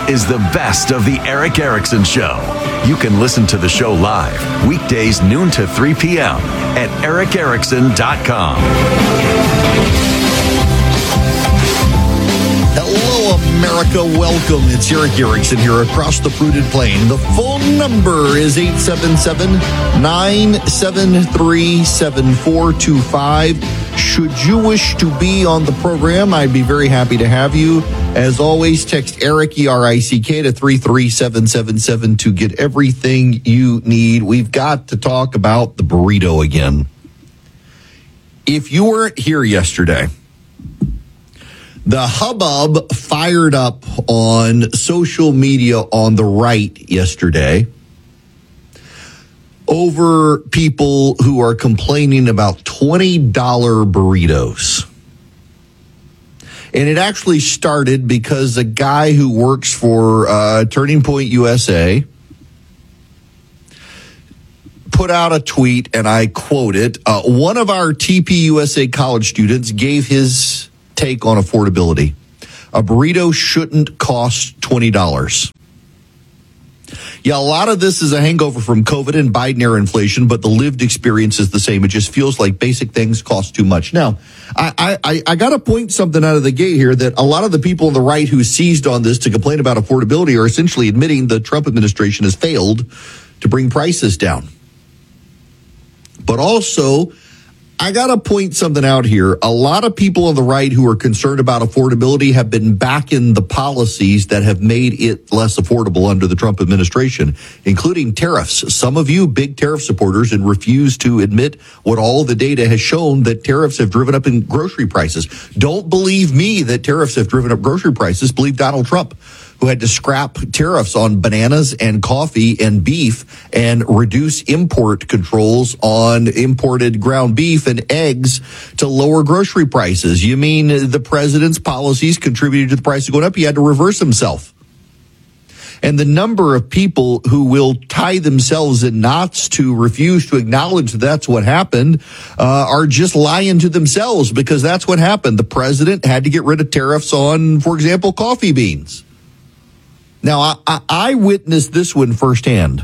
is the best of the Eric Erickson Show. You can listen to the show live weekdays noon to 3 p.m. at ericerickson.com. Hello, America. Welcome. It's Eric Erickson here across the fruited plain. The phone number is 877-973-7425. Should you wish to be on the program, I'd be very happy to have you. As always, text Eric, E-R-I-C-K, to 33777 to get everything you need. We've got to talk about the burrito again. If you weren't here yesterday, the hubbub fired up on social media on the right yesterday over people who are complaining about $20 burritos. And it actually started because a guy who works for Turning Point USA put out a tweet, and I quote it. One of our TPUSA college students gave his take on affordability. A burrito shouldn't cost $20. Yeah, a lot of this is a hangover from COVID and Biden-era inflation, but the lived experience is the same. It just feels like basic things cost too much. Now, I got to point something out of the gate here that a lot of the people on the right who seized on this to complain about affordability are essentially admitting the Trump administration has failed to bring prices down. But also, I got to point something out here. A lot of people on the right who are concerned about affordability have been backing the policies that have made it less affordable under the Trump administration, including tariffs. Some of you big tariff supporters and refuse to admit what all the data has shown, that tariffs have driven up in grocery prices. Don't believe me that tariffs have driven up grocery prices. Believe Donald Trump, who had to scrap tariffs on bananas and coffee and beef and reduce import controls on imported ground beef and eggs to lower grocery prices. You mean the president's policies contributed to the price going up? He had to reverse himself. And the number of people who will tie themselves in knots to refuse to acknowledge that that's what happened are just lying to themselves, because that's what happened. The president had to get rid of tariffs on, for example, coffee beans. Now, I witnessed this one firsthand.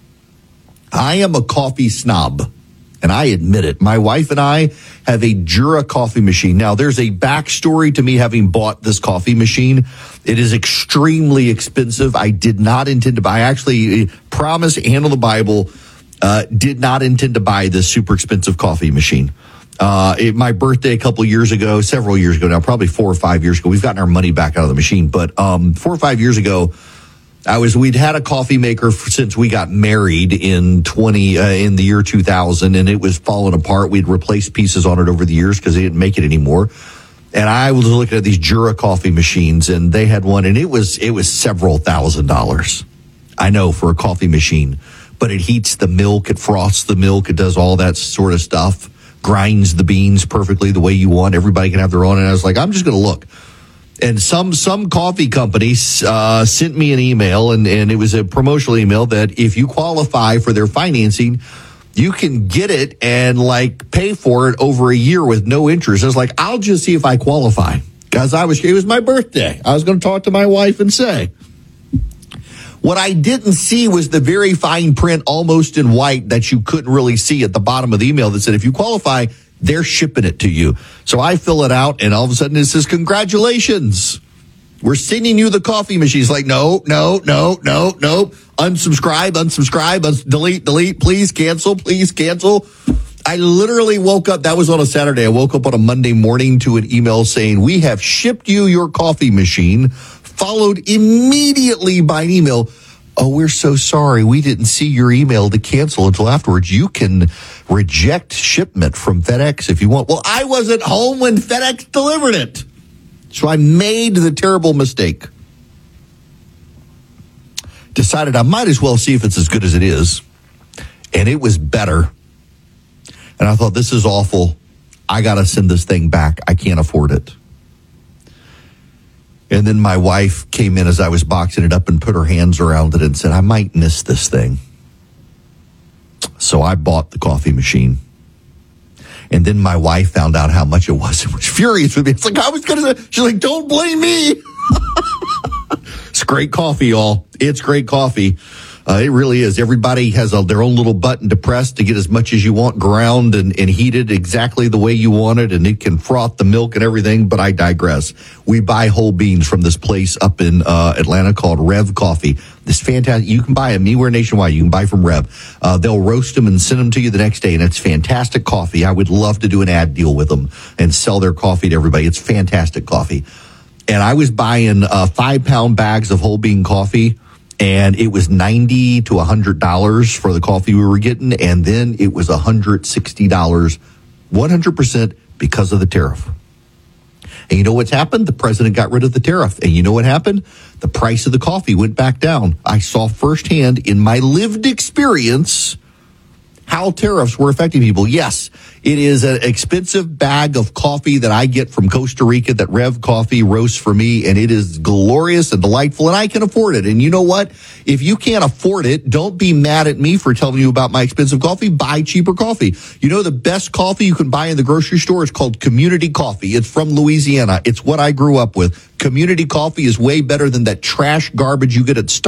I am a coffee snob, and I admit it. My wife and I have a Jura coffee machine. Now, there's a backstory to me having bought this coffee machine. It is extremely expensive. I did not intend to buy. I actually promise, hand on the Bible, did not intend to buy this super expensive coffee machine. My birthday a couple years ago, several years ago now, probably 4 or 5 years ago, we've gotten our money back out of the machine. But 4 or 5 years ago, we'd had a coffee maker since we got married in the year 2000, and it was falling apart. We'd replaced pieces on it over the years because they didn't make it anymore. And I was looking at these Jura coffee machines, and they had one, and it was several $1,000s. I know, for a coffee machine, but it heats the milk, it frosts the milk, it does all that sort of stuff. Grinds the beans perfectly the way you want. Everybody can have their own. And I was like, I'm just going to look. And some coffee companies sent me an email, and it was a promotional email that if you qualify for their financing, you can get it and pay for it over a year with no interest. I was like, I'll just see if I qualify, because it was my birthday. I was going to talk to my wife and say. What I didn't see was the very fine print, almost in white, that you couldn't really see at the bottom of the email that said, if you qualify, they're shipping it to you. So I fill it out, and all of a sudden it says, congratulations, we're sending you the coffee machine. It's like, no. Unsubscribe, delete, please cancel. I literally woke up, that was on a Saturday. I woke up on a Monday morning to an email saying, we have shipped you your coffee machine, followed immediately by an email. Oh, we're so sorry. We didn't see your email to cancel until afterwards. You can reject shipment from FedEx if you want. Well, I wasn't home when FedEx delivered it. So I made the terrible mistake. Decided I might as well see if it's as good as it is. And it was better. And I thought, this is awful. I got to send this thing back. I can't afford it. And then my wife came in as I was boxing it up and put her hands around it and said, I might miss this thing. So I bought the coffee machine. And then my wife found out how much it was and was furious with me. It's like, I was going to say, she's like, don't blame me. great coffee, y'all. It's great coffee. It really is. Everybody has their own little button to press to get as much as you want ground and heated exactly the way you want it, and it can froth the milk and everything, but I digress. We buy whole beans from this place up in Atlanta called Rev Coffee. This fantastic. You can buy them anywhere nationwide. You can buy from Rev. They'll roast them and send them to you the next day, and it's fantastic coffee. I would love to do an ad deal with them and sell their coffee to everybody. It's fantastic coffee. And I was buying 5-pound bags of whole bean coffee, and it was $90 to $100 for the coffee we were getting, and then it was $160, 100% because of the tariff. And you know what's happened? The president got rid of the tariff. And you know what happened? The price of the coffee went back down. I saw firsthand in my lived experience how tariffs were affecting people. Yes, it is an expensive bag of coffee that I get from Costa Rica that Rev Coffee roasts for me, and it is glorious and delightful, and I can afford it. And you know what? If you can't afford it, don't be mad at me for telling you about my expensive coffee. Buy cheaper coffee. You know, the best coffee you can buy in the grocery store is called Community Coffee. It's from Louisiana. It's what I grew up with. Community Coffee is way better than that trash garbage you get at Starbucks.